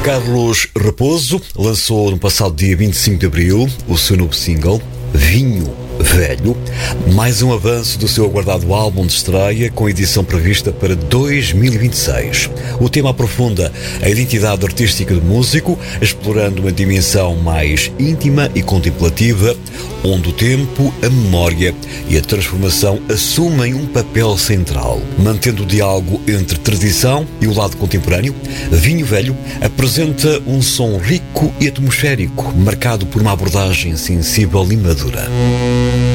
Carlos Raposo lançou no passado dia 25 de abril o seu novo single, Vinho Velho, mais um avanço do seu aguardado álbum de estreia, com edição prevista para 2026. O tema aprofunda a identidade artística do músico, explorando uma dimensão mais íntima e contemplativa, onde o tempo, a memória e a transformação assumem um papel central. Mantendo o diálogo entre tradição e o lado contemporâneo, Vinho Velho apresenta um som rico e atmosférico, marcado por uma abordagem sensível e madura.